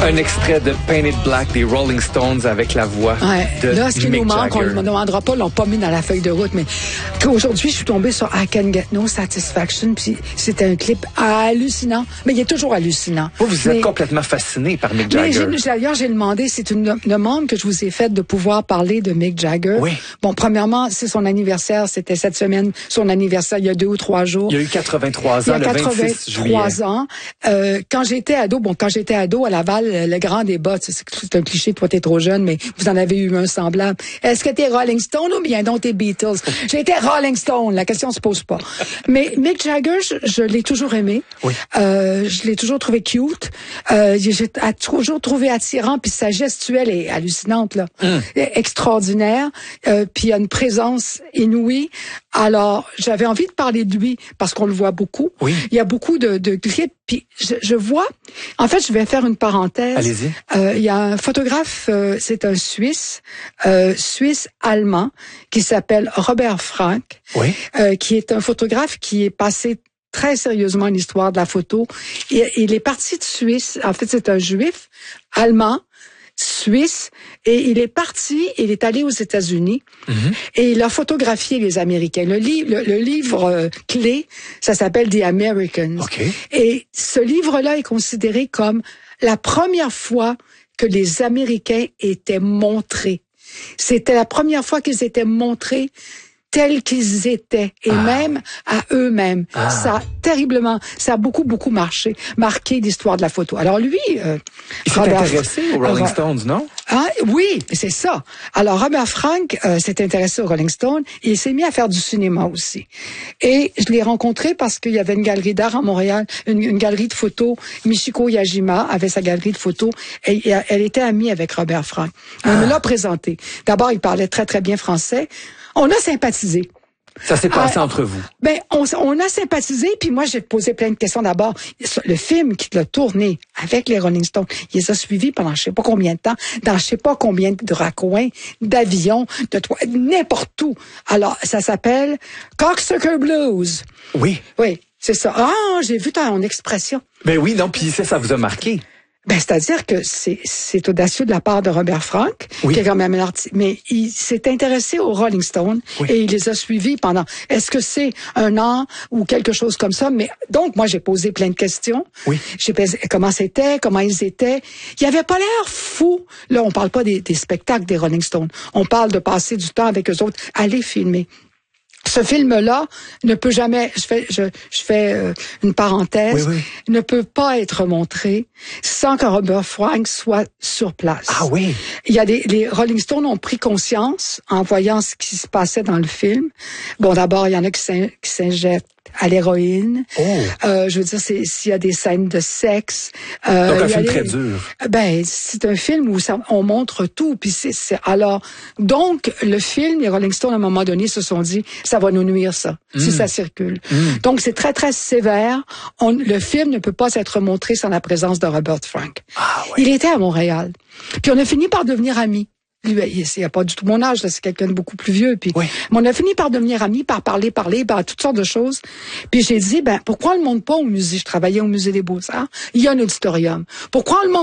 Un extrait de Painted Black des Rolling Stones avec la voix de là, ce qui Mick nous manque, Jagger. on ne me demandera pas, l'ont pas mis dans la feuille de route, mais aujourd'hui, je suis tombée sur I Can Get No Satisfaction, puis c'était un clip hallucinant, mais il est toujours hallucinant. Vous êtes complètement fasciné par Mick Jagger. D'ailleurs, j'ai demandé, c'est une demande que je vous ai faite de pouvoir parler de Mick Jagger. Oui. Bon, premièrement, c'est son anniversaire, c'était cette semaine, son anniversaire, il y a 2 ou 3 jours. Il y a eu 83 ans, le 26 juillet. 83 ans. Quand j'étais ado, à Laval, le grand débat, c'est un cliché, toi t'es trop jeune, mais vous en avez eu un semblable. Est-ce que t'es Rolling Stone ou bien donc t'es Beatles? J'étais Rolling Stone, la question se pose pas. Mais Mick Jagger, je l'ai toujours aimé. Oui. Je l'ai toujours trouvé cute. J'ai toujours trouvé attirant, puis sa gestuelle est hallucinante, là. Extraordinaire. Puis il a une présence inouïe. Alors, j'avais envie de parler de lui, parce qu'on le voit beaucoup. Oui. Il y a beaucoup de clips, puis je vois... En fait, je vais faire une parenthèse. Allez-y. Il y a un photographe, c'est un Suisse-allemand, qui s'appelle Robert Frank, Oui. qui est un photographe qui est passé très sérieusement l'histoire de la photo. Il est parti de Suisse. En fait, c'est un juif allemand, suisse, et il est allé aux États-Unis, et il a photographié les Américains. Le livre clé, ça s'appelle The Americans. Okay. Et ce livre-là est considéré comme la première fois que les Américains étaient montrés. C'était la première fois qu'ils étaient montrés tels qu'ils étaient, et même à eux-mêmes. Ça a beaucoup marqué l'histoire de la photo. Alors lui, il s'est intéressé aux Rolling Stones, non? Oui, c'est ça. Alors Robert Frank s'est intéressé aux Rolling Stones et il s'est mis à faire du cinéma aussi. Et je l'ai rencontré parce qu'il y avait une galerie d'art à Montréal, une galerie de photos. Michiko Yajima avait sa galerie de photos et elle était amie avec Robert Frank. Elle me l'a présenté. D'abord, il parlait très très bien français. On a sympathisé. Ça s'est passé entre vous? Ben, on a sympathisé, puis moi, j'ai posé plein de questions. D'abord, le film qu'il a tourné avec les Rolling Stones, il les a suivis pendant je sais pas combien de temps, dans je sais pas combien de raccoins, d'avions, n'importe où. Alors, ça s'appelle Cocksucker Blues. Oui. Oui, c'est ça. J'ai vu ton expression. Ben oui, non, puis ça vous a marqué. Ben, c'est-à-dire que c'est audacieux de la part de Robert Frank, qui est quand même un artiste, mais il s'est intéressé aux Rolling Stones et il les a suivis pendant, est-ce que c'est un an ou quelque chose comme ça? Mais donc, moi, j'ai posé plein de questions. Oui. J'ai posé comment c'était, comment ils étaient. Il avait pas l'air fou. Là, on parle pas des spectacles des Rolling Stones. On parle de passer du temps avec eux autres, aller filmer. Ce film-là ne peut jamais, je fais une parenthèse, ne peut pas être montré sans que Robert Frank soit sur place. Ah oui. Les Rolling Stones ont pris conscience en voyant ce qui se passait dans le film. Bon, d'abord, il y en a qui s'injectent à l'héroïne. Je veux dire, s'il y a des scènes de sexe. Donc un film très dur. Ben, c'est un film où on montre tout. Puis alors, donc le film, les Rolling Stones à un moment donné se sont dit, ça va nous nuire ça, si ça circule. Donc c'est très très sévère. Le film ne peut pas être montré sans la présence de Robert Frank. Il était à Montréal. Puis on a fini par devenir amis. Lui, il a pas du tout mon âge, c'est quelqu'un de beaucoup plus vieux. Puis, mais on a fini par devenir amis, par parler, par toutes sortes de choses. Puis j'ai dit, pourquoi on le montre pas au musée? Je travaillais au musée des Beaux-Arts. Il y a un auditorium. Pourquoi on le montre